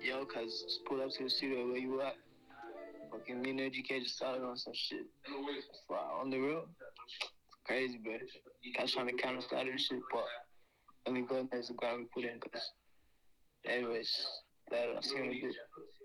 Yo, cuz just pull up to the studio where you at. Fucking Nino GK just started on some shit. Wow, on the road. Crazy, bro. Guys trying to counter start and shit, but let me go and there's a guy we put in, cuz. Anyways, that I'll see you in a bit.